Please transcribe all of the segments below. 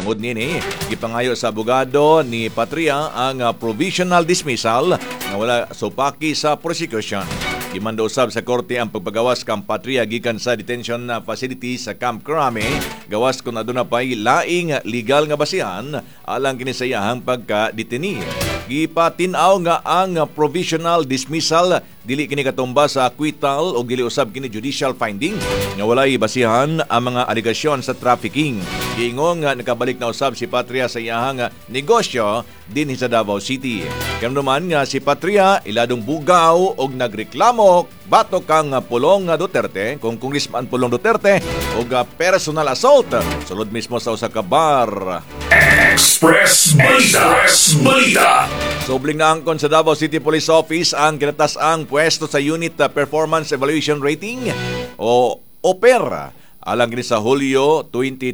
Tungod nini, gipangayo sa abogado ni Patria ang provisional dismissal na wala supaki sa prosecution. Gimando usab sa korte ang pagpagawas kang Patria gikan sa detention facility sa Camp Crame, gawas kung aduna pay laing legal nga basihan alang kini sa iyahang pagka-deteni. Gipatin-aw nga ang provisional dismissal dili kini katumba sa acquittal o dili usab kini judicial finding nga walay basihan ang mga aligasyon sa trafficking. Giingong nga nakabalik na usab si Patria sa iyahang negosyo dinhi sa Davao City. Kanuman nga si Patria iladong bugaw og nagreklamo batok kang Pulong Duterte kung Congressman Pulong Duterte og personal assault sulod mismo sa usa ka bar. Express Balita. Sobling na angkon sa Davao City Police Office ang kinatas-ang pwesto sa Unit Performance Evaluation Rating o OPER alang kini sa Hulyo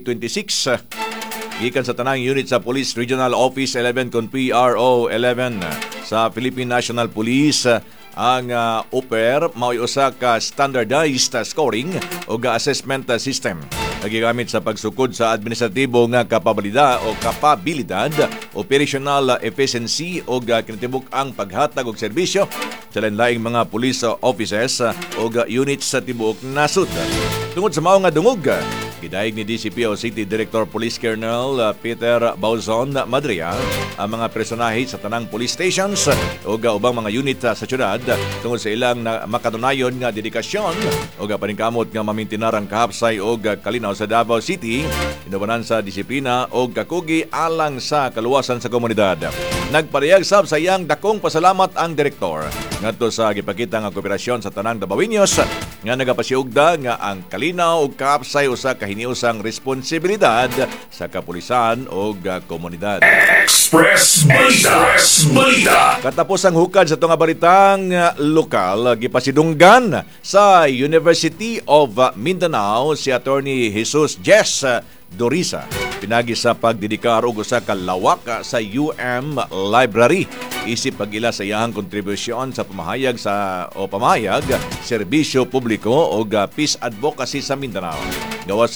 2026. Gikan sa tanang unit sa Police Regional Office 11 kon PRO 11 sa Philippine National Police, ang OPER mao'y usa ka standardized scoring o assessment system nagigamit sa pagsukod sa administratibo nga kapabilidad, operational efficiency o kinatibuk ang paghatag og serbisyo sa lain-laing mga police offices o units sa tibuok nasud. Tungod sa mao nga dungog, gidayeg ni DCPO City Director Police Colonel Peter Bauzon Madria ang mga personahe sa tanang police stations o ubang mga unit sa syudad tungod sa ilang makatunayon nga dedikasyon o paningkamot nga mamintinar ang kahapsay o kalinaw sa Davao City, inubanan sa disiplina o kakugi alang sa kaluwasan sa komunidad. Nagparehag sab sa iyang dakong pasalamat ang direktor ngadto sa gipakita nga kooperasyon sa tanang Dabaweños nga nagapasiugda nga ang kalinaw ug kahapsay usa ka hiniusang responsibilidad sa kapulisan o komunidad. Express Balita. Katapos ang hukad sa tunga balitang lokal, gipasidunggan sa University of Mindanao si Attorney Jesus Jess Dorisa pinagi sa pagdedikar og usa ka lawak sa UM Library isip pagila sa iyahang kontribusyon sa pamahayag serbisyo publiko o peace advocacy sa Mindanao. Gawas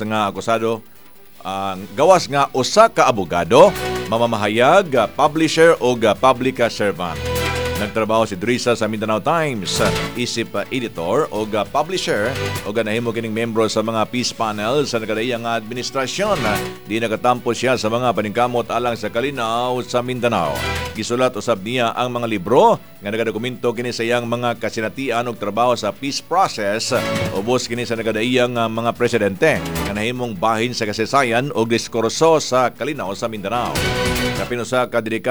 nga usa ka abogado, mamamahayag, publisher o public servant. Nagtrabaho si Dorisa sa Mindanao Times, isip editor o publisher o nahimo kining membro sa mga peace panel sa nakadaiyang administrasyon. Di nakatampo siya sa mga paningkamot alang sa kalinaw sa Mindanao. Gisulat usab niya ang mga libro nga nagadokumento kini sa iyang mga kasinatian og trabaho sa peace process ubos kini sa nakadaiyang mga presidente nga nahimong bahin sa kasaysayan o diskurso sa kalinaw sa Mindanao. Kapino sa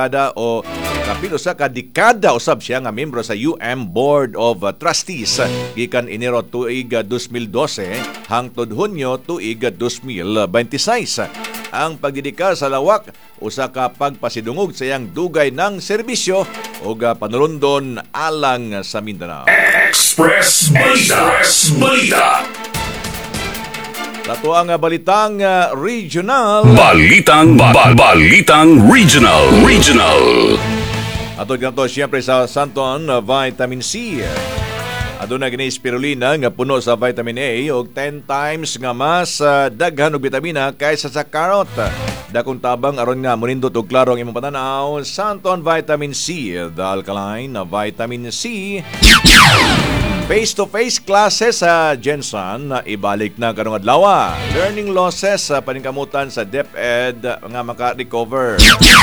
dekada usab siya nga membro sa UM Board of Trustees gikan Enero tuig 2012 hangtod Hunyo tuig 2026. Ang pagdedikar sa lawak usa ka pagpasidungog sa iyang dugay ng serbisyo o panulundon alang sa Mindanao. Express Balita. Lato ang balitang regional. Balitang regional. Atod ganito siyempre sa Santon Vitamin C. Aduna gini spirulina nga puno sa vitamin A og 10 times nga mas daghan og bitamina kaysa sa carrot. Dakong tabang aron nga munindot og klaro ang imong pananaw. Santon Vitamin C, the alkaline vitamin C. Face-to-face classes sa Jensen ibalik na karong adlaw. Learning losses sa paningkamutan sa DepEd nga maka-recover.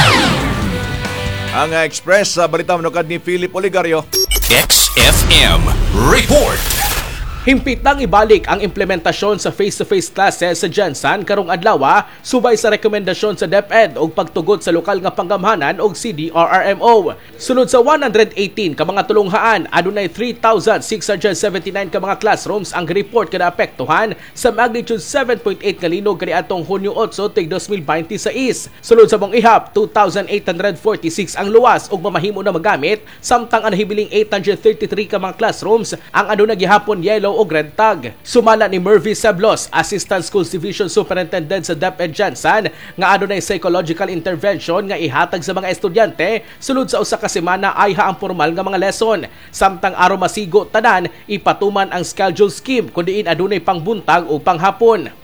Ang Express sa balita manukad ni Philip Oligario. XFM Report. Himpitang ibalik ang implementasyon sa face-to-face classes sa Jensen karong adlaw subay sa rekomendasyon sa DepEd og pagtugot sa lokal nga panggamhanan og CDRRMO. Sunod sa 118 ka mga tulunghaan, adunay 3,679 ka mga classrooms ang report kada apektuhan sa magnitude 7.8 nga linog kaniadtong Hunyo 8 tig 2026. Sunod sa mong ihap, 2,846 ang luwas ug mamahimo na magamit, samtang ang nahibiling 833 ka mga classrooms ang adunay gihapon yellow o red tag. Sumala ni Mervy Seblos, Assistant Schools Division Superintendent sa DepEd Jensen, nga adunay psychological intervention nga ihatag sa mga estudyante sulod sa usa ka semana ayha ang formal nga mga lesson. Samtang aron masigo tanan, ipatuman ang schedule scheme kun diin adunay pangbuntag o panghapon.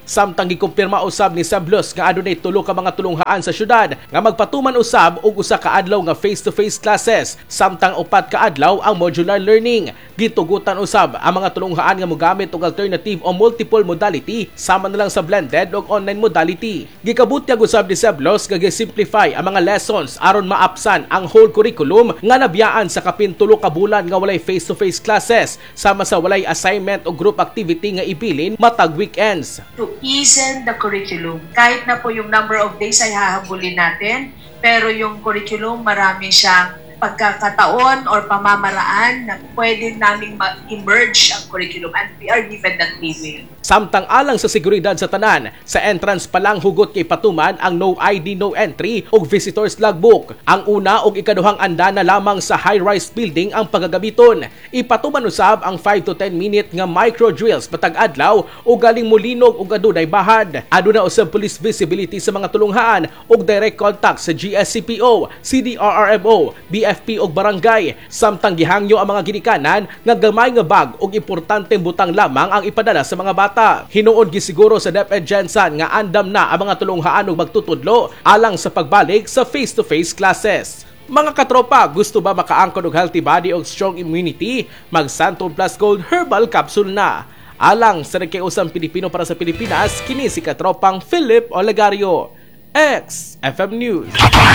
Samtang gikumpirma usab ni Sablos nga adunay tulo ka mga tulunghaan sa syudad nga magpatuman usab og usa ka adlaw nga face-to-face classes samtang upat ka adlaw ang modular learning. Gitugutan usab ang mga tulunghaan nga mogamit og alternative o multiple modality sama na lang sa blended o online modality. Gikabutyag usab ni Sablos nga gi-simplify ang mga lessons aron maapsan ang whole curriculum nga nabiyaan sa kapin tulo ka bulan nga walay face-to-face classes sama sa walay assignment o group activity nga ibilin matag weekends. To ease the curriculum. Kahit na po yung number of days ay hahabulin natin, pero yung curriculum marami siyang pagkakataon or pamamaraan na pwede namin ma-emerge ang curriculum and we are given that leeway. Samtang alang sa seguridad sa tanan, sa entrance pa lang hugot kay patuman ang no ID, no entry o visitors logbook. Ang una o ikaduhang andana lamang sa high-rise building ang pagagamiton. Ipatuman usab ang 5 to 10 minute nga micro drills patag adlaw o galing mulinog o adunay bahad. Aduna usab police visibility sa mga tulunghaan o direct contact sa GSCPO, CDRRMO, BFP o barangay. Samtang gihangyo ang mga ginikanan nga gamay nga bag o importanteng butang lamang ang ipadala sa mga bata. Hinuon gisiguro sa DepEd Jensan nga andam na ang mga tulunghaan ug magtutudlo alang sa pagbalik sa face-to-face classes. Mga katropa, gusto ba makaangkon og healthy body o strong immunity? Mag Santon Plus Gold Herbal Capsule na. Alang sa nagkiusang Pilipino para sa Pilipinas, kini si katropang Philip Olegario, XFM News.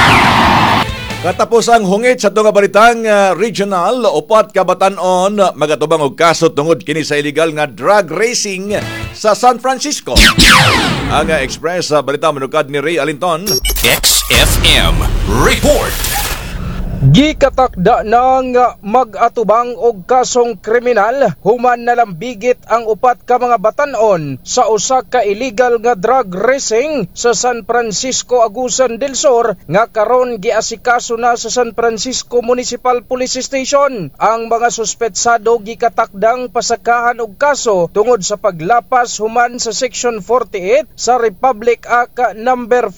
Katapos ang hungit sa tunga balitang regional, upat ka batan-on magatubang og kaso tungod kini sa illegal nga drug racing sa San Francisco. Ang express sa balita manukad ni Ray Alinton. XFM Report. Gikatakda ng mag-atubang og kasong kriminal human nalambigit ang upat ka mga batan-on sa usa ka illegal nga drug racing sa San Francisco, Agusan del Sur nga karon giasikaso na sa San Francisco Municipal Police Station. Ang mga suspetsado gikatakdang pasakahan og kaso tungod sa paglapas human sa Section 48 sa Republic Act number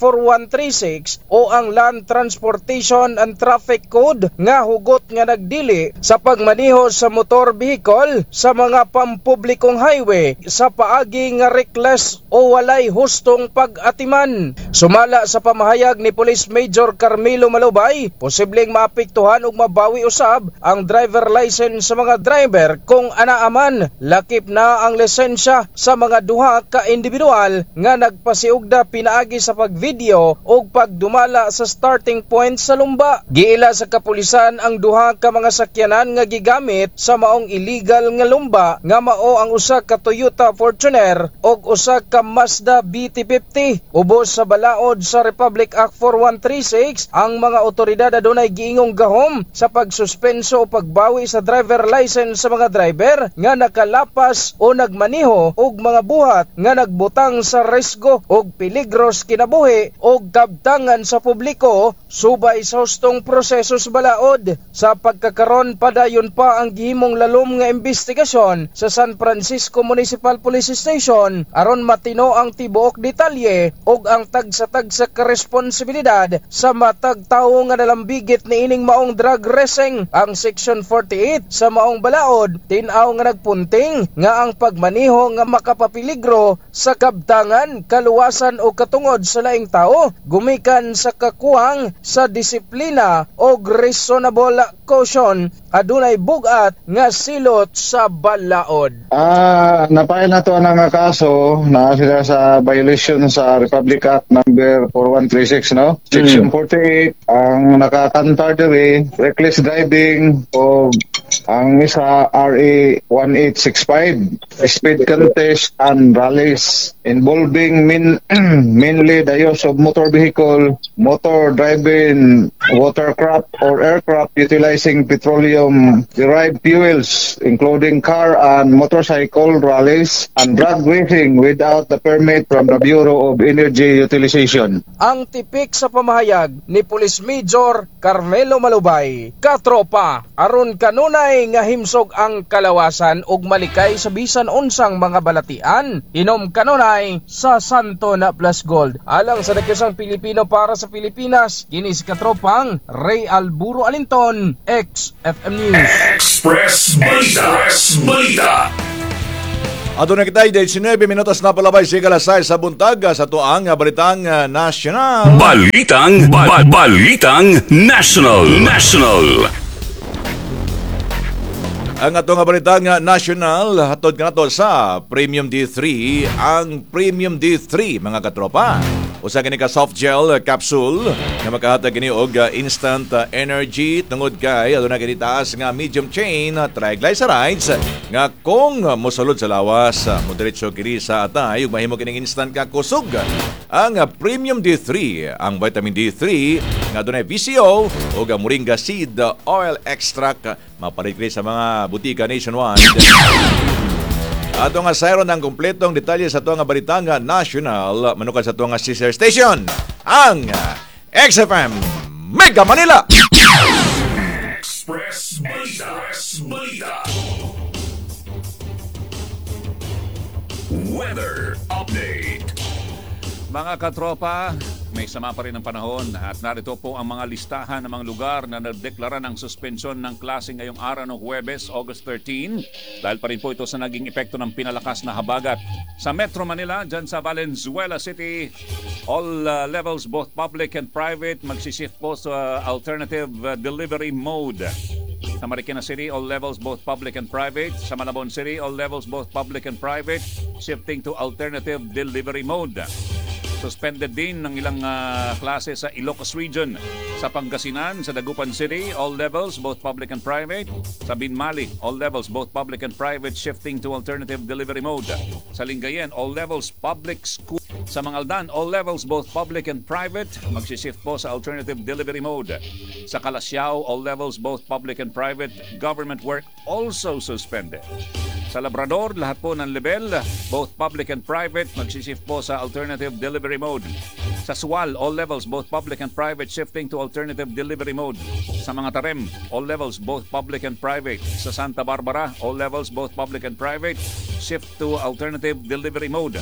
4136 o ang Land Transportation and Traffic Code nga hugot nga nagdili sa pagmaneho sa motor vehicle sa mga pampublikong highway sa paagi nga reckless o walay hustong pag-atiman. Sumala sa pamahayag ni Police Major Carmelo Malubay, posibleng maapektuhan ug mabawi usab ang driver license sa mga driver kung anaaman lakip na ang lisensya sa mga duha ka individual nga nagpasiugda pinaagi sa pagvideo ug pagdumala sa starting point sa lumba. Giila sa kapulisan ang duha ka mga sakyanan nga gigamit sa maong illegal nga lumba nga mao ang usa ka Toyota Fortuner ug usa ka Mazda BT50. Ubos sa balaod sa Republic Act 4136, ang mga otoridad adunay giingong gahom sa pagsuspenso o pagbawi sa driver license sa mga driver nga nakalapas o nagmaneho og mga buhat nga nagbutang sa risgo og peligros kinabuhi og kabtangan sa publiko subay sa hustong proseso sa balaod. Sa pagkakaron padayon pa ang gihimong lalom nga investigasyon sa San Francisco Municipal Police Station aron matino ang tibuok detalye ug ang tagsa-tagsa ka responsibilidad sa matag tawo nga nalambigit ni ining maong drug racing. Ang Section 48 sa maong balaod tin-aw nga nagpunting nga ang pagmaneho nga makapapiligro sa kabtangan, kaluwasan o katungod sa laing tao gumikan sa kakuhang sa disiplina o reasonable caution adunay bugat nga silot sa balaod. Napail na to ng kaso na sila sa violation sa Republic Act number 4136, no? Section 48 ang nakakantar diri reckless driving o ang isa RA 1865 speed contest and rallies involving mainly the use of motor vehicle, motor driving watercraft or aircraft utilizing petroleum-derived fuels, including car and motorcycle rallies, and drug racing without the permit from the Bureau of Energy Utilization. Ang tipik sa pamahayag ni Police Major Carmelo Malubay, katropa, aron kanunay nga himsog ang kalawasan ug malikay sa bisan unsang mga balatian, inom kanunay sa Santo na Plus Gold. Alang sa nakiusang Pilipino para sa Pilipinas, kini si katropang Ray Alburo Alinton, XFM News. Express Balita. Ato na kita, 19 minutos na palabay sa ikalasay sa buntag sa tuang balitang nasyonal. Balitang National. Ang atong balitang nasyonal, hatod ka na to sa Premium D3. Ang Premium D3, mga katropa, usa kini ka soft gel capsule nga makahatag kini og instant energy tungod kay aduna kini taas nga medium chain triglycerides nga kung mosulod sa lawas mo diretso kini sa atay ug mahimo kining instant ka kusog. Ang Premium D3, ang vitamin D3 nga adunay VCO ug moringa seed oil extract mapaligri sa mga butika nationwide. Ato nga sayron ang kumpletong detalye sa ito nga balitang national manukad sa ito nga sister station, ang XFM Mega Manila. Express Balita. Weather update. Mga katropa, may sama pa rin ang panahon at narito po ang mga listahan ng mga lugar na nagdeklara ng suspensyon ng klase ngayong araw ng Huwebes, August 13 dahil pa rin po ito sa naging epekto ng pinalakas na habagat. Sa Metro Manila, dyan sa Valenzuela City, all levels, both public and private, magsishift po sa alternative delivery mode. Sa Marikina City, all levels, both public and private. Sa Malabon City, all levels, both public and private, shifting to alternative delivery mode. Suspended din ng ilang klase sa Ilocos Region. Sa Pangasinan, sa Dagupan City, all levels, both public and private. Sa Binmali, all levels, both public and private, shifting to alternative delivery mode. Sa Lingayen, all levels, public school. Sa Mangaldan, all levels, both public and private, magsishift po sa alternative delivery mode. Sa Calasiao, all levels, both public and private, government work also suspended. Sa Labrador, lahat po ng level, both public and private, magsishift po sa alternative delivery mode. Sa Sual, all levels, both public and private, shifting to alternative delivery mode. Sa mga Tarem, all levels, both public and private. Sa Santa Barbara, all levels, both public and private, shift to alternative delivery mode.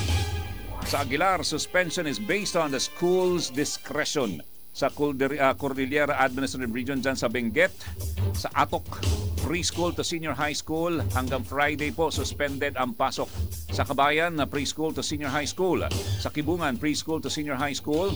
Sa Aguilar, suspension is based on the school's discretion. Sa Cordillera Administrative Region dyan sa Benguet, sa Atok, preschool to senior high school hanggang Friday po suspended ang pasok. Sa Kabayan, preschool to senior high school. Sa Kibungan, preschool to senior high school.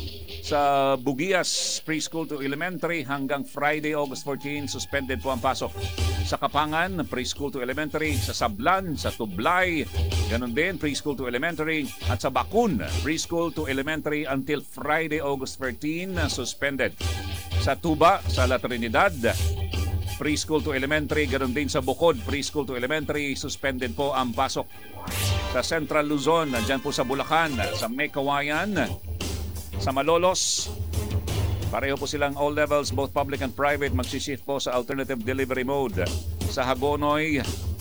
Sa Bugias, preschool to elementary hanggang Friday, August 14, suspended po ang pasok. Sa Kapangan, preschool to elementary. Sa Sablan, sa Tublay, ganun din, preschool to elementary. At sa Bakun, preschool to elementary until Friday, August 13, suspended. Sa Tuba, sa La Trinidad, preschool to elementary, ganoon din sa Bukod, preschool to elementary, suspended po ang pasok. Sa Central Luzon, dyan po sa Bulacan, sa Mekawayan, sa Malolos, pareho po silang all levels, both public and private, magsishift po sa alternative delivery mode. Sa Hagonoy,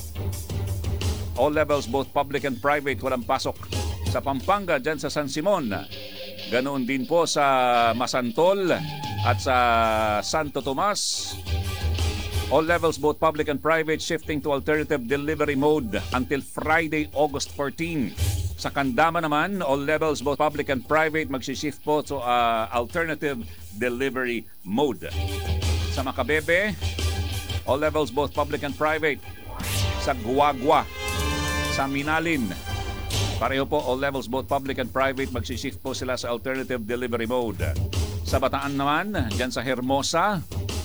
all levels, both public and private, walang pasok. Sa Pampanga, dyan sa San Simon, ganoon din po sa Masantol at sa Santo Tomas, all levels, both public and private, shifting to alternative delivery mode until Friday, August 14. Sa Candama naman, all levels, both public and private, magsishift po to alternative delivery mode. Sa Macabebe, all levels, both public and private. Sa Guagua, sa Minalin, pareho po, all levels, both public and private, magsishift po sila sa alternative delivery mode. Sa Bataan naman, dyan sa Hermosa,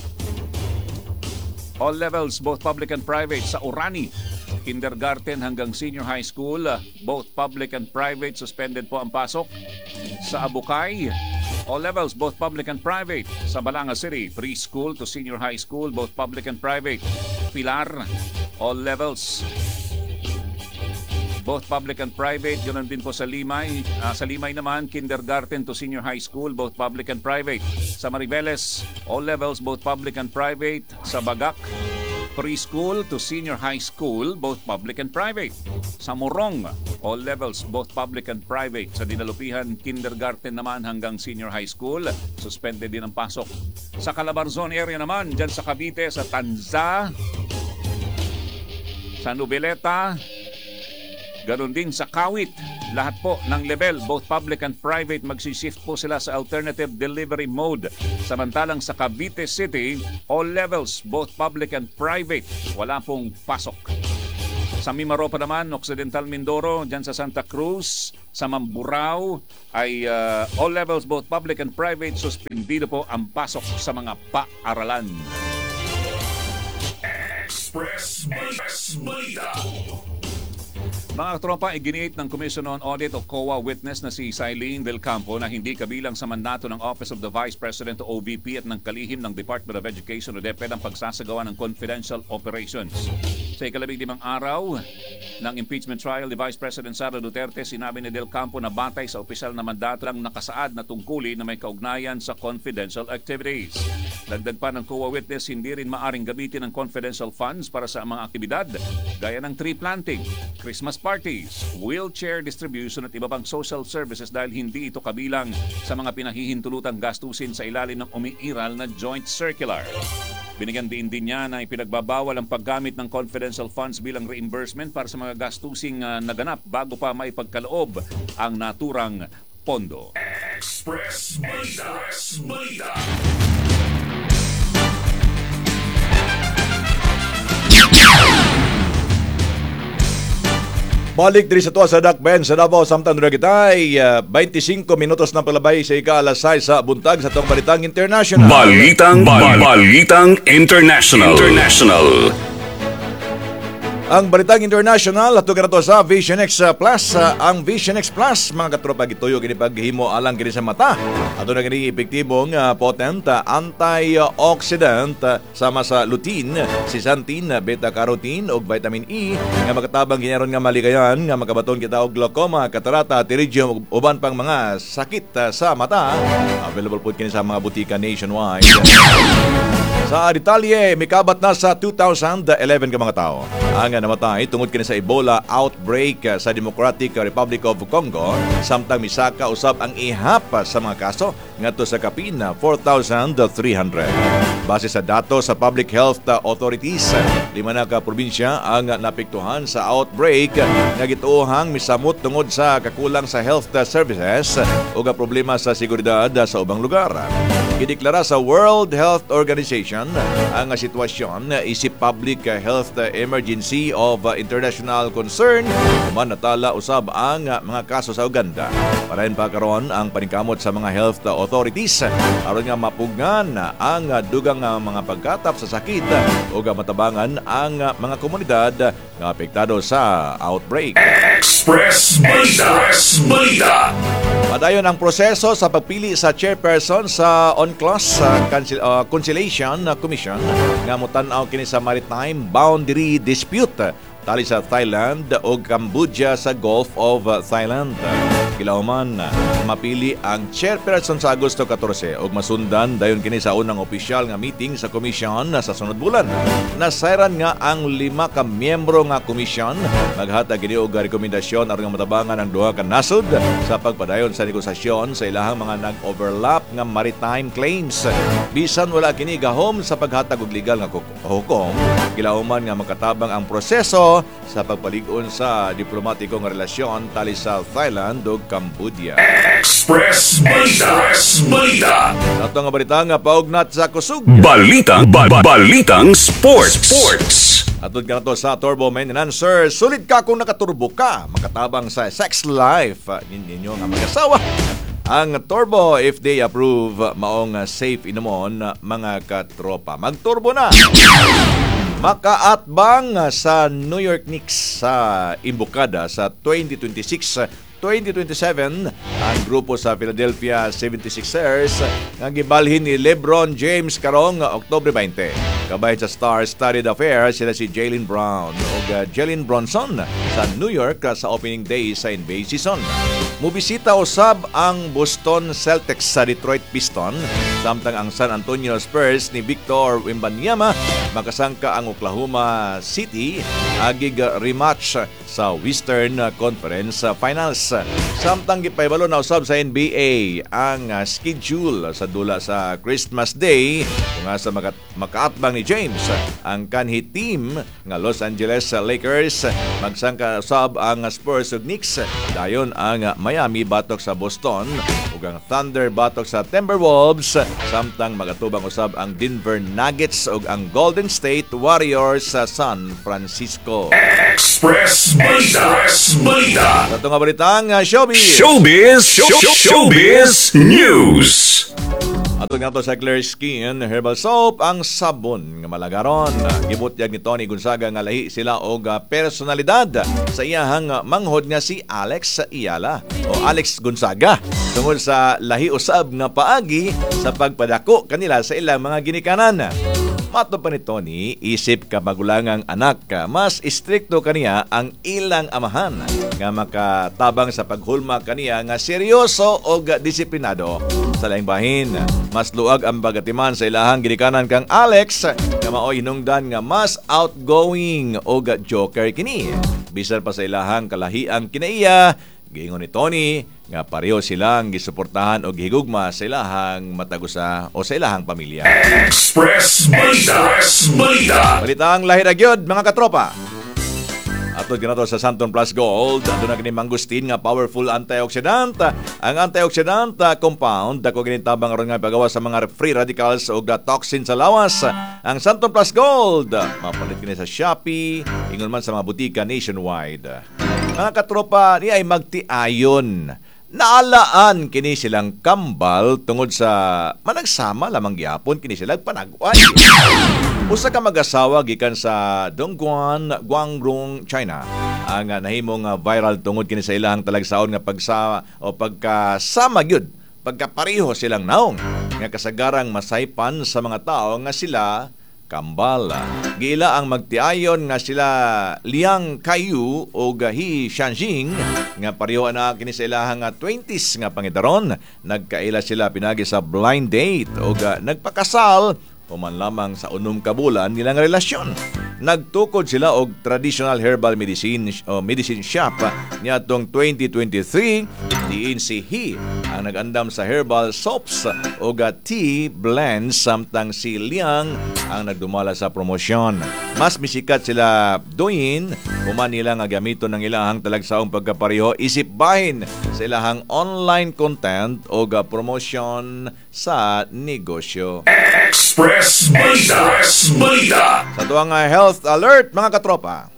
all levels, both public and private. Sa Orani, kindergarten hanggang senior high school, both public and private, suspended po ang pasok. Sa Abukay, all levels, both public and private. Sa Balanga City, preschool to senior high school, both public and private. Pilar, all levels, both public and private. Ganoon din po sa Limay. Sa Limay naman, kindergarten to senior high school, both public and private. Sa Maribeles, all levels, both public and private. Sa Bagak, preschool to senior high school, both public and private. Sa Morong, all levels, both public and private. Sa Dinalupihan, kindergarten naman hanggang senior high school, suspended din ang pasok. Sa Calabarzon area naman, dyan sa Cavite, sa Tanza, sa Nubeleta, ganoon din sa Kawit, lahat po ng level, both public and private, magsishift po sila sa alternative delivery mode. Samantalang sa Cavite City, all levels, both public and private, wala pong pasok. Sa Mimaropa naman, Occidental Mindoro, dyan sa Santa Cruz, sa Mamburao, ay all levels, both public and private, suspendido po ang pasok sa mga paaralan. Express Balita. Mga katropa, iginiit ng Commission on Audit o COA witness na si Silene Del Campo na hindi kabilang sa mandato ng Office of the Vice President o OVP at ng kalihim ng Department of Education o DepEd ang pagsasagawa ng confidential operations. Sa ika-15 araw ng impeachment trial ni Vice President Sara Duterte, sinabi ni Del Campo na batay sa opisyal na mandato lang nakasaad na tungkulin na may kaugnayan sa confidential activities. Dagdag pa ng COA witness, hindi rin maaring gamitin ang confidential funds para sa mga aktibidad gaya ng tree planting, Christmas parties, wheelchair distribution at iba pang social services dahil hindi ito kabilang sa mga pinahihintulutang gastusin sa ilalim ng umiiral na joint circular. Binigyan din niya na ipinagbabawal ang paggamit ng confidential funds bilang reimbursement para sa mga gastusing naganap bago pa maipagkaloob ang naturang pondo. Express Balita. Balik diri sa tuwa sa Dakben sa Davao, samtang dura kita ay 25 minutos na palabay sa ika-alas 6 sa buntag sa tuwang Balitang International. Balitang International. Ang Balitang International ato ka na to sa Vision X Plus. Ang Vision X Plus, mga katropa, gituyo kini paghimo alang kini sa mata. Ato na kini epektibong potent antioxidant sama sa lutein, zeaxanthin, beta-carotene ug vitamin E nga makatabang kinyaron nga maligayan nga makabaton kita og glaucoma, catarata, pterygium ug uban pang mga sakit sa mata. Available po kini sa mga butika nationwide. Sa detalye, mikabat na sa 2011 ka mga tao ang namatay tungod kini sa Ebola outbreak sa Democratic Republic of Congo, samtang misaka usab ang ihap sa mga kaso ngadto sa kapin 4,300. Base sa datos sa Public Health Authorities, 5 na ka probinsya ang napektuhan sa outbreak nga gituohang misamot tungod sa kakulang sa health services o problema sa seguridad sa ubang lugar. Gideklara sa World Health Organization ang sitwasyon isip public health emergency of international concern human natala usab ang mga kaso sa Uganda. Parahin pa karon ang paningkamot sa mga health authorities aron nga mapugnan ang dugang mga pagkatap sa sakit o matabangan ang mga komunidad nga apektado sa outbreak. Express Balita. Padayon ang proseso sa pagpili sa chairperson sa UNCLOS Conciliation Commission nga mutan-aw kini sa maritime boundary dispute tali sa Thailand o Cambodia sa Gulf of Thailand. Kilauman, mapili ang chairperson sa Agosto 14 ug masundan dayon kini sa unang opisyal nga meeting sa komisyon sa sunod bulan. Nasayran nga ang 5 ka miyembro nga komisyon maghatag kini og rekomendasyon aron matabangan ang duha ka nasod sa pagpadayon sa negosasyon sa ilahang mga nag-overlap nga maritime claims. Bisan wala kini gahom sa paghatag og legal nga hukom, kilauman nga makatabang ang proseso sa pagpalig-on sa diplomatikong relasyon tali sa Thailand ug Cambodia. Express Balita. Ato nga balita nga paugnat sa kusog. Balitang Sports. Atod ka na to sa Turbo Maintenance. Sir, sulit ka kung nakaturbo ka. Makatabang sa sex life ninyo nga mag-asawa. Ang Turbo, if they approve, maong safe inomon mga katropa. Magturbo na! Makaatbang sa New York Knicks sa imbukada sa 2026-2027 ang grupo sa Philadelphia 76ers nga gibalhin ni LeBron James karong Oktubre 20. Kabay sa star-studded affair sila si Jaylen Brown o Jalen Bronson sa New York sa opening day sa NBA season. Mubisita usab ang Boston Celtics sa Detroit Pistons, samtang ang San Antonio Spurs ni Victor Wembanyama makasangka ang Oklahoma City agig rematch sa Western Conference Finals. Samtang gipaybalo na usab sa NBA ang schedule sa dula sa Christmas Day kung sa makaatbang ni James ang kanhi team nga Los Angeles Lakers, magsangka usab ang Spurs ug Knicks, dayon ang Miami batok sa Boston ug ang Thunder batok sa Timberwolves, samtang magatubang usab ang Denver Nuggets ug ang Golden State Warriors sa San Francisco. Express Balita. Sa ito nga balitang showbiz. Showbiz News. Ato nga to sa Clear Skin Herbal Soap ang sabon nga malagaron. Gibutyag ni Tony Gonzaga nga lahi sila og personalidad sa iyahang manghod nga si Alex Iyala o Alex Gonzaga tungod sa lahi usab nga paagi sa pagpadako kanila sa ilang mga ginikanan. Mato pa ni Tony, isip ka magulangang anak, mas istrikto kaniya ang ilang amahan nga makatabang sa paghulma kaniya nga seryoso o disiplinado. Sa laing bahin, mas luag ang bagatiman sa ilahang ginikanan kang Alex nga maoy hinungdan nga mas outgoing o joker kini. Bisan pa sa ilahang kalahiang kinaiya, giingon ni Tony nga pareho silang gisuportahan o gihigugma sa ilahang matagusa o sa ilahang pamilya. Express Balita. Balitang lahir agyod mga katropa. Atod ginato sa Santon Plus Gold, ato na kini mangustin nga powerful antioxidant. Ang antioxidant compound dako kini tabang aron nga pagawas sa mga free radicals o toxin sa lawas. Ang Santon Plus Gold mapalit kini sa Shopee, ingon man sa mga butika nationwide. Mga katropa, ni ay magtiayon. Naalaan kini silang kambal tungod sa managsama lamang gyapon kini silang panagway. Usa ka mag-asawa gikan sa Dongguan, Guangdong, China. Ang nahimong viral tungod kini sa ilahang talagsaon nga pagkasama gyud, pagkapareho silang naong nga kasagarang masaypan sa mga tao nga sila kambal. Giila ang magtiayon nga sila Liang Kaiyu o He Shanjing nga pareho na kini sa ilahang 20s nga pangidaron. Nagkaila sila pinagi sa blind date o nagpakasal human lamang sa unom ka bulan nilang relasyon. Nagtukod sila og traditional herbal medicine o medicine shop niadtong 2023. Diin si He ang nag-andam sa herbal soaps o tea blends, samtang si Liang ang nagdumala sa promosyon. Mas misikat sila doin human nila nga gamiton ng ilahang talagsaong pagkapareho isip bahin sa ilahang online content o promosyon sa negosyo. Express Balita. Sa tuwang health alert mga katropa.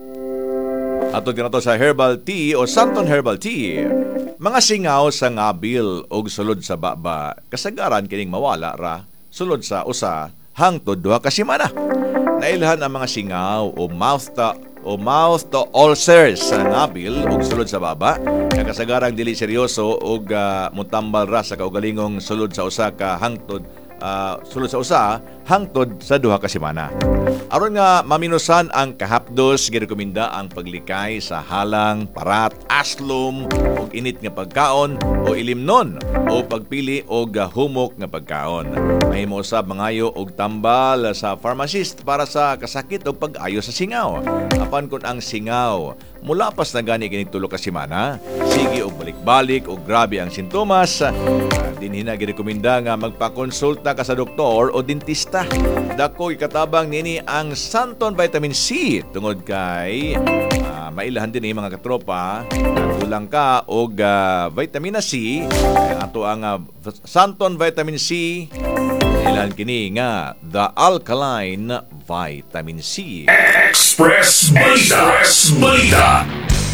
Atod ginato sa herbal tea o Santon Herbal Tea. Mga singaw sa ngabil o sulod sa baba, kasagaran kining mawala ra sulod sa usa hangtod duha ka semana. Nailhan ang mga singaw o mouth to ulcers sa ngabil o sulod sa baba, nga kasagarang dili seryoso o mutambal ra sa kaugalingong sulod sa usa ka hangtod sulod sa usa hangtod sa duha ka semana. Aron nga maminusan ang kahapdos, girekomenda ang paglikay sa halang, parat, aslom ug init nga pagkaon o ilimnon o pagpili og humok nga pagkaon. Mahimo usab mangayo og tambal sa pharmacist para sa kasakit o pag-ayo sa singaw. Apan kun ang singaw mulapas na gani kining tulo ka semana, sige og balik-balik o grabe ang sintomas, dinhina girekomenda nga magpakonsulta ka sa doktor o dentista. Dako ikatabang nini ang Santon Vitamin C tungod kay mailahan din mga katropa kulang ka og vitamina C. Ato ang Santon Vitamin C ilan kini nga the alkaline vitamin C. Express Balita.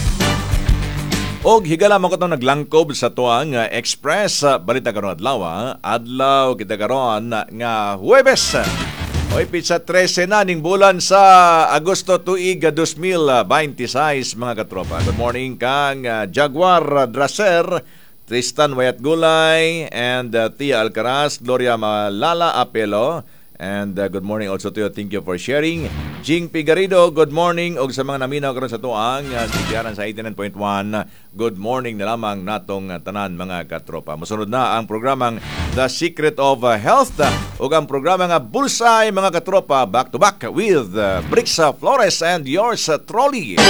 Og higala mo ko itong naglangkob sa tuang Express Balita karon adlaw kita karon nga Huwebes. Oy pizza 13 na ning bulan sa Agosto tuig 2026 mga katropa. Good morning kang Jaguar Draser, Tristan Wayat Gulay, and Tia Alcaraz, Gloria Malala Apelo. And good morning also to you. Thank you for sharing. Jing Pigarido, good morning. Og sa mga naminaw karon sa tuang sigaran sa 89.1, good morning na lamang natong tanan mga katropa. Musunod na ang programang The Secret of Health ug ang programa nga Bulsay mga katropa, back to back with Brixa Flores and yours truly.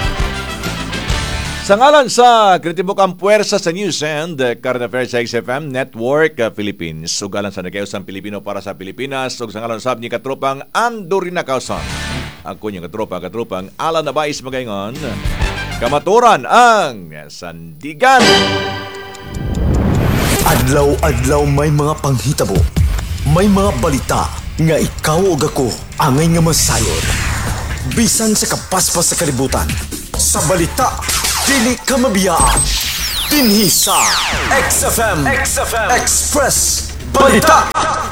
Sa ngalan sa Kritibukang Puwersa sa News and Current Affairs sa XFM Network Philippines, ugalan sa nagayosang Pilipino para sa Pilipinas, ug sa ngalan sab ni katropang Andorina Kausan. Ako yung katropang Alan Nabais magayngon, kamaturan ang sandigan. Adlaw-adlaw may mga panghitabo. May mga balita nga ikaw o ako angay nga masayod. Bisan sa kapaspas sa kalibutan. Sa balita, dili ka mabiyaan. Dinhi sa XFM Express Balita.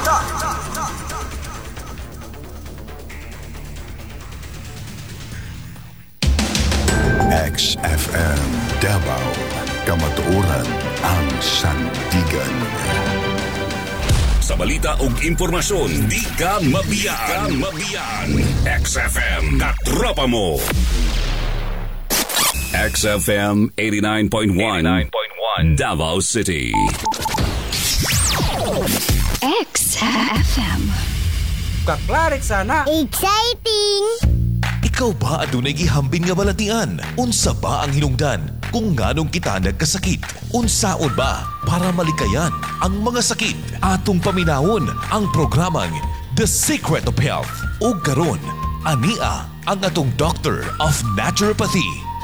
XFM Davao, kamatuoran ang sandigan. Sa balita ug impormasyon, di ka mabiyaan. XFM katropa mo. XFM 89.1 Davao City. XFM. Kaklarit sana. Exciting! Ikaw ba adunay gihambin nga balatian? Unsa ba ang hinungdan? Kung nganong kita nagkasakit? Unsaon ba para malikayan ang mga sakit? Atong paminawon ang programang The Secret of Health. O karon, ania ang atong Doctor of Naturopathy.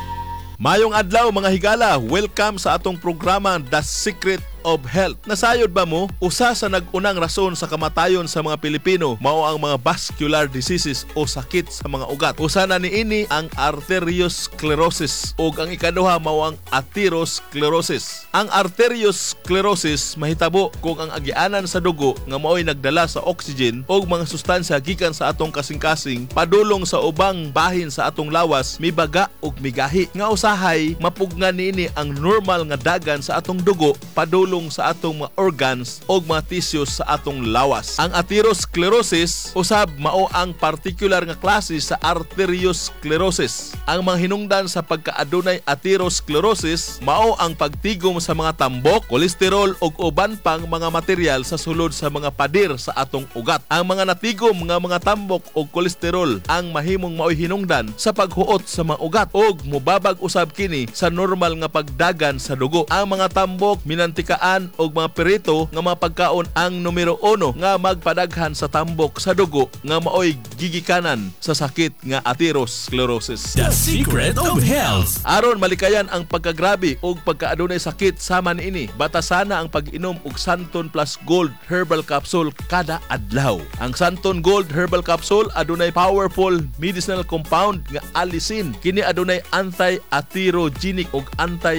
Mayong adlaw mga higala, welcome sa atong programa The Secret of Health. Nasayod ba mo? Usa sa nag-unang rason sa kamatayon sa mga Pilipino mao ang mga vascular diseases o sakit sa mga ugat. Usa na niini ang arteriosclerosis ug ang ikaduha mao ang atherosclerosis. Ang arteriosclerosis mahitabo kung ang agianan sa dugo nga mao'y nagdala sa oxygen o mga sustansya gikan sa atong kasing-kasing padulong sa ubang bahin sa atong lawas mibaga ug migahi. Nga usahay mapugnan niini ang normal nga dagan sa atong dugo padulong sa atong mga organs o mga tissues sa atong lawas. Ang atherosclerosis usab mao ang particular nga klase sa arteriosclerosis. Ang mga hinungdan sa pagkaadunay atherosclerosis mao ang pagtigom sa mga tambok, kolesterol ug uban pang mga material sa sulod sa mga pader sa atong ugat. Ang mga natigom nga mga tambok ug kolesterol ang mahimong mao'y hinungdan sa paghuot sa mga ugat ug mubabag usab kini sa normal nga pagdagan sa dugo. Ang mga tambok, minantikaan og mga perito nga mga pagkaon ang numero 1 nga magpadaghan sa tambok sa dugo nga mao'y gigikanan sa sakit nga atherosclerosis. The Secret of Health. Aron malikayan ang pagkagrabe og pagkaadunay sakit sama niini, batasana ang pag-inom og Santon Plus Gold Herbal Capsule kada adlaw. Ang Santon Gold Herbal Capsule adunay powerful medicinal compound nga allicin. Kini adunay anti-atherogenic og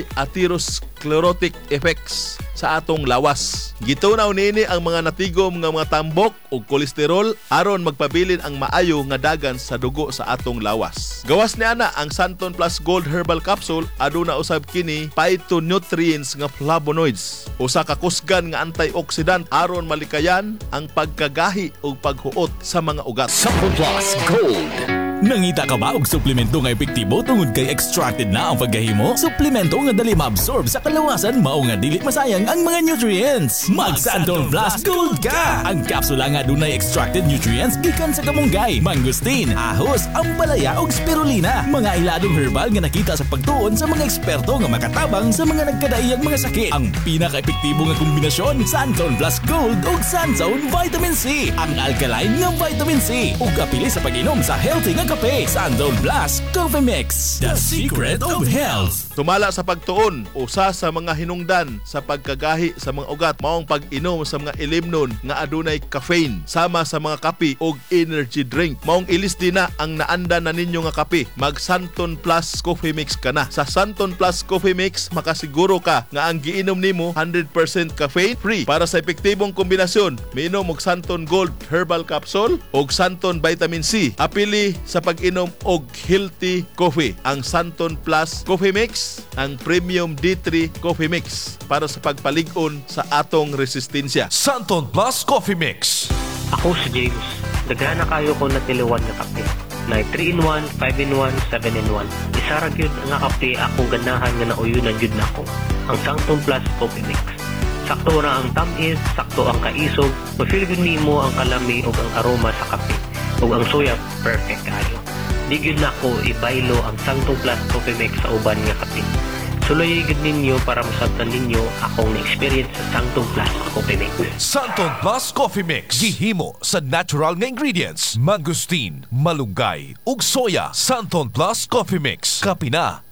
anti-atherosclerotic effects sa atong lawas. Gitunaw niini ang mga natigom nga mga tambok ug kolesterol aron magpabilin ang maayo nga dagan sa dugo sa atong lawas. Gawas niana ang Santon Plus Gold Herbal Capsule aduna usab kini phytonutrients nga flavonoids, usa ka kusgan nga antioxidant aron malikayan ang pagkagahi ug paghuot sa mga ugat. Santon Plus Gold. Nangita ka ba og suplemento nga epektibo tungod kay extracted na ang paggahimo? Suplemento nga dali maabsorb sa kalawasan mao nga dili masayang ang mga nutrients. Mag Santon Plus Gold ka! Ang kapsula nga dunay extracted nutrients gikan sa kamunggay, mangustin, ahos, ampalaya ug spirulina. Mga iladong herbal nga nakita sa pagtuon sa mga eksperto nga makatabang sa mga nagkadaiyang mga sakit. Ang pinaka-epektibo nga kombinasyon, Santon Plus Gold ug Sanzone Vitamin C. Ang alkaline nga vitamin C ug apili sa pag-inom sa healthy nga kape. Santon Plus Coffee Mix. The Secret of Health. Tumala sa pagtuon, usa sa mga hinungdan sa pagkagahi sa mga ugat maong pag-inom sa mga ilimnon nga adunay caffeine sama sa mga kape ug energy drink. Maong ilisdi na ang naanda na ninyo nga kape. Mag Santon Plus Coffee Mix ka na. Sa Santon Plus Coffee Mix makasiguro ka nga ang giinom nimo 100% caffeine free. Para sa epektibong kombinasyon, miinom og Santon Gold Herbal Capsule ug Santon Vitamin C. Apili sa pag-inom og healthy coffee. Ang Santon Plus Coffee Mix, ang Premium D3 Coffee Mix para sa pagpalig-on sa atong resistensya. Santon Plus Coffee Mix. Ako si James. Daghan na kayo ko natiliwan na kape. Na 3-in-1, 5-in-1, 7-in-1. Isa ra gyud nga kape akong ganahan nga nauyunan gyud nako. Ang Santon Plus Coffee Mix. Sakto ra ang tamis, sakto ang kaisog, ma-feel gyud nimo ang kalami ug ang aroma sa kape. Ug ang soya perfect kayo. Di gyud nako ibaylo ang Santon Plus Coffee Mix sa uban nga kape. Suloy gyud ninyo para masabtan ninyo akong na-experience sa Santon Plus Coffee Mix. Santon Plus Coffee Mix. Gihimo sa natural nga ingredients. Mangustin, malunggay, ug soya. Santon Plus Coffee Mix. Kape na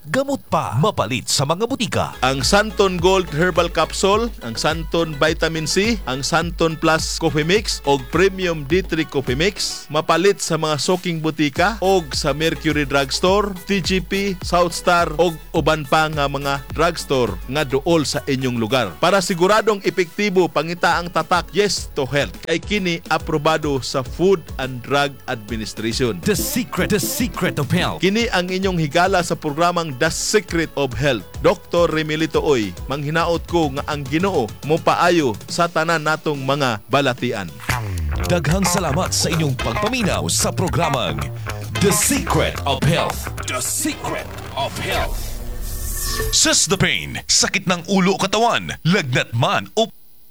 gamot pa, mapalit sa mga butika. Ang Santon Gold Herbal Capsule, ang Santon Vitamin C, ang Santon Plus Coffee Mix o Premium D3 Coffee Mix mapalit sa mga soking butika o sa Mercury Drugstore, TGP, Southstar o uban pa nga mga drugstore nga dool sa inyong lugar. Para siguradong epektibo pangita ang tatak Yes to Health kay kini aprobado sa Food and Drug Administration. The Secret of Health. Kini ang inyong higala sa programang The Secret of Health. Dr. Remilito Oy, manghinaot ko nga ang Ginoo mo paayo sa tanan natong mga balatian. Daghang salamat sa inyong pagpaminaw sa programang The Secret of Health. The Secret of Health. Sis the pain, sakit ng ulo o katawan, lagnat man o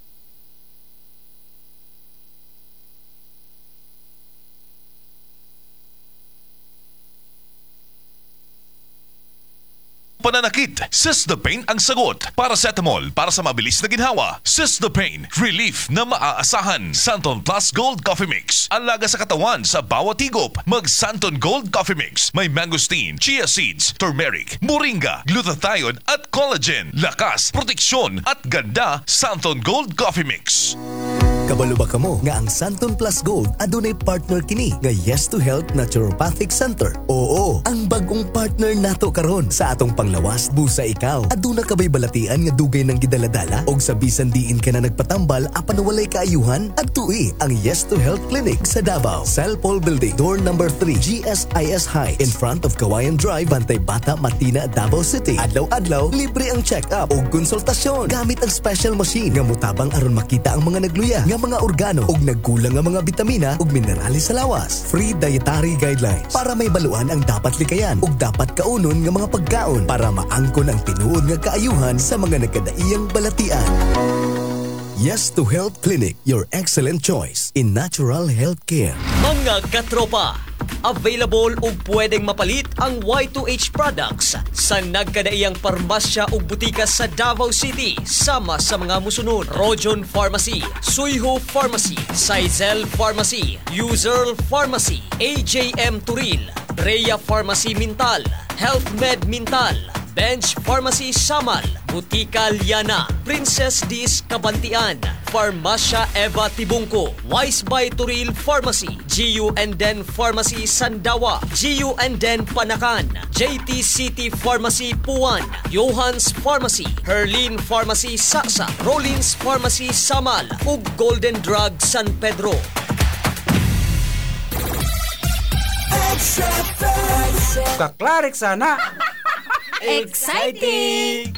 pananakit. Sis the Pain ang sagot. Paracetamol para sa mabilis na ginhawa. Sis the Pain, relief na maaasahan. Santon Plus Gold Coffee Mix. Ang laga sa katawan sa bawat higop. Mag Santon Gold Coffee Mix. May mangosteen, chia seeds, turmeric, moringa, glutathione at collagen. Lakas, proteksyon at ganda. Santon Gold Coffee Mix. Kabalo ba kamo nga ang Santon Plus Gold adunay partner kini nga Yes to Health Naturopathic Center? Oo, ang bagong partner nato karon sa atong panglawas busa ikaw. Aduna kabay balatian nga dugay nang gidaladala og sa bisan diin ka na nagpatambal apan walay kaayuhan adtui ang Yes to Health Clinic sa Davao. Cell Paul Building, door number 3, GSIS Heights, in front of Kawayan Drive, Bantay Bata, Matina, Davao City. Adlaw-adlaw libre ang check-up og konsultasyon gamit ang special machine nga mutabang aron makita ang mga nagluya nga mga organo ug nagkulang nga mga bitamina ug minerales sa lawas. Free dietary guidelines para may baluan ang dapat likayan ug dapat kaunon nga mga pagkaon para maangkon ang tinuod nga kaayuhan sa mga nagkadaiyang balatian. Yes to Health Clinic, your excellent choice in natural health care. Mga katropa, available ug pwedeng mapalit ang Y2H products sa nagkadaiyang parmasya ug butika sa Davao City sama sa mga musunod: Rojon Pharmacy, Suyho Pharmacy, Sizel Pharmacy, User Pharmacy, AJM Turil, Rhea Pharmacy Mintal, Health Med Mintal, Bench Pharmacy Samal, Butika Liana, Princess Dis Kabantian, Farmasya Eva Tibungko, Wise by Turil Pharmacy, GU and Den Pharmacy Sandawa, GU and Den Panakan, JT City Pharmacy Puan, Johans Pharmacy, Herlin Pharmacy Saksa, Rollins Pharmacy Samal, ug Golden Drug San Pedro. Kaklarik sana! Exciting!